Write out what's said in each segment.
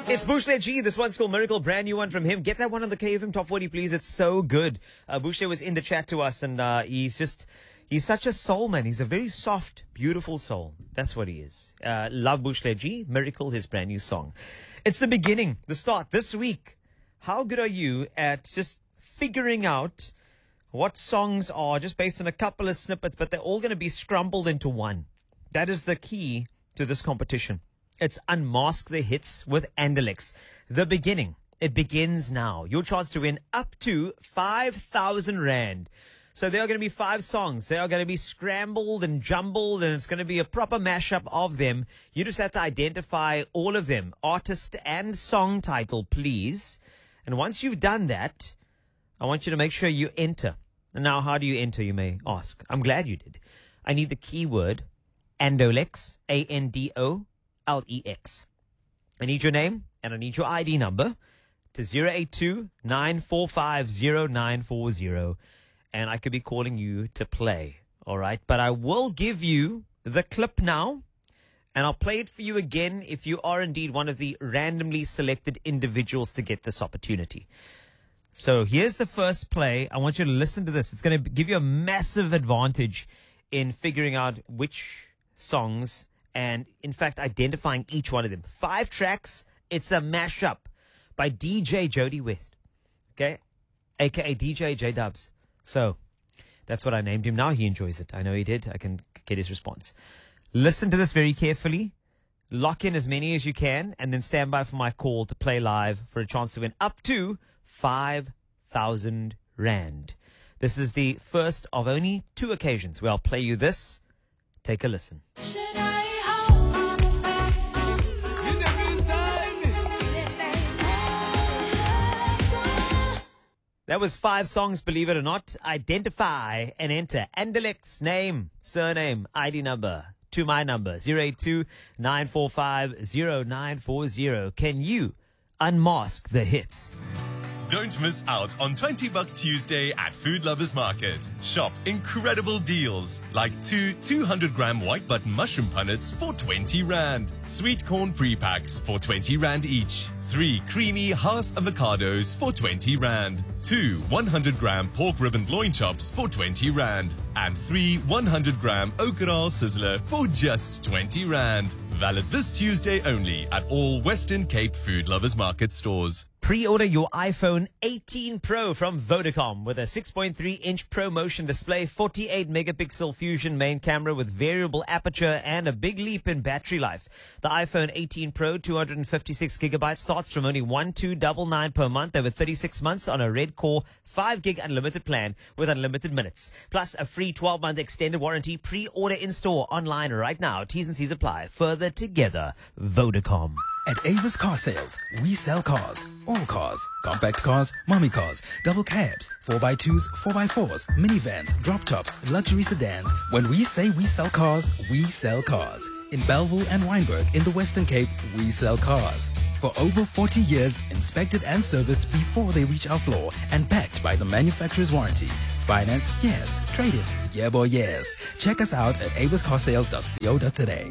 It's Bushle G. This one's called Miracle. Brand new one from him. Get that one on the KFM Top 40, please. It's so good. Bushle was in the chat to us, and he's such a soul, man. He's a very soft, beautiful soul. That's what he is. Love Bushle G. Miracle, his brand new song. It's the beginning, the start. This week, how good are you at just figuring out what songs are just based on a couple of snippets, but they're all going to be scrambled into one? That is the key to this competition. It's Unmask the Hits with Andalex. The beginning. It begins now. Your chance to win up to 5,000 Rand. So there are going to be 5 songs. They are going to be scrambled and jumbled, and it's going to be a proper mashup of them. You just have to identify all of them, artist and song title, please. And once you've done that, I want you to make sure you enter. And now, how do you enter, you may ask? I'm glad you did. I need the keyword Andolex, Andolex. I need your name and I need your ID number to 082-945-0940. And I could be calling you to play. All right. But I will give you the clip now, and I'll play it for you again if you are indeed one of the randomly selected individuals to get this opportunity. So here's the first play. I want you to listen to this. It's going to give you a massive advantage in figuring out which songs and, in fact, identifying each one of them. 5 tracks. It's a mashup by DJ Jody West. Okay? A.K.A. DJ J-Dubs. So that's what I named him. Now he enjoys it. I know he did. I can get his response. Listen to this very carefully. Lock in as many as you can, and then stand by for my call to play live for a chance to win up to 5,000 Rand. This is the first of only 2 occasions where I'll play you this. Take a listen. That was 5 songs, believe it or not. Identify and enter Andalex, name, surname, ID number to my number, 082-945-0940. Can you unmask the hits? Don't miss out on 20 Buck Tuesday at Food Lovers Market. Shop incredible deals like 2 200-gram white button mushroom punnets for 20 Rand. Sweet corn pre-packs for 20 Rand each. 3 creamy Haas avocados for 20 Rand. 2 100-gram pork ribbon loin chops for 20 Rand. And 3 100-gram Okeral sizzler for just 20 Rand. Valid this Tuesday only at all Western Cape Food Lovers Market stores. Pre-order your iPhone 18 Pro from Vodacom with a 6.3-inch Pro Motion display, 48-megapixel Fusion main camera with variable aperture, and a big leap in battery life. The iPhone 18 Pro 256 gigabytes starts from only 1,299 per month over 36 months on a Red Core 5-gig unlimited plan with unlimited minutes. Plus a free 12-month extended warranty. Pre-order in-store online right now. T's and C's apply. Further together, Vodacom. At Avis Car Sales, we sell cars. All cars. Compact cars, mommy cars, double cabs, 4x2s, 4x4s, minivans, drop tops, luxury sedans. When we say we sell cars, we sell cars. In Belleville and Wynberg in the Western Cape, we sell cars. For over 40 years, inspected and serviced before they reach our floor and backed by the manufacturer's warranty. Finance? Yes. Trade-ins? Yeah boy, yes. Check us out at aviscarsales.co.za.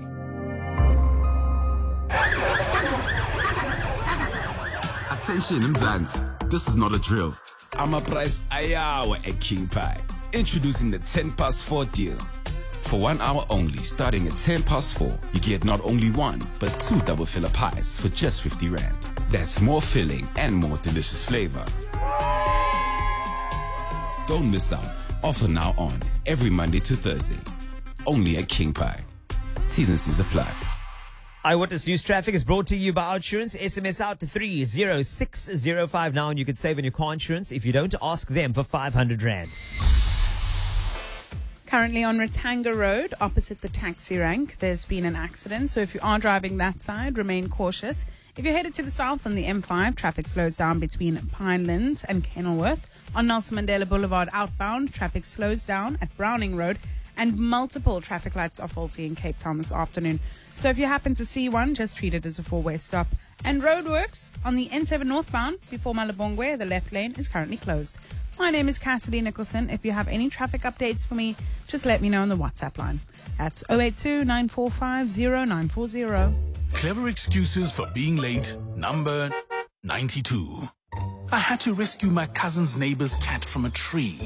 Attention Mzansi, this is not a drill. I'm a price ayawa at King Pie. Introducing the 10 past 4 deal. For 1 hour only, starting at 10 past 4, you get not only 1, but 2 double filler pies for just 50 Rand. That's more filling and more delicious flavor. Don't miss out. Offer now on every Monday to Thursday. Only at King Pie. T's and C's apply. Eyewitness News Traffic is brought to you by Outsurance. SMS out to 30605 now, and you can save on your car insurance if you don't ask them for 500 Rand. Currently on Ratanga Road, opposite the taxi rank, there's been an accident. So if you are driving that side, remain cautious. If you're headed to the south on the M5, traffic slows down between Pinelands and Kenilworth. On Nelson Mandela Boulevard outbound, traffic slows down at Browning Road. And multiple traffic lights are faulty in Cape Town this afternoon. So if you happen to see one, just treat it as a 4-way stop. And roadworks on the N7 northbound before Malabongwe, the left lane is currently closed. My name is Cassidy Nicholson. If you have any traffic updates for me, just let me know on the WhatsApp line. That's 082-945-0940. Clever excuses for being late, number 92. I had to rescue my cousin's neighbor's cat from a tree.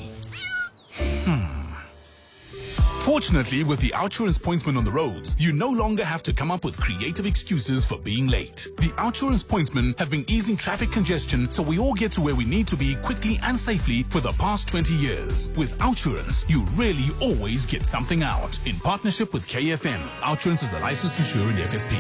Fortunately, with the OutSurance pointsman on the roads, you no longer have to come up with creative excuses for being late. The OutSurance pointsmen have been easing traffic congestion so we all get to where we need to be quickly and safely for the past 20 years. With OutSurance, you really always get something out. In partnership with KFM, OutSurance is a licensed insurer in the FSP.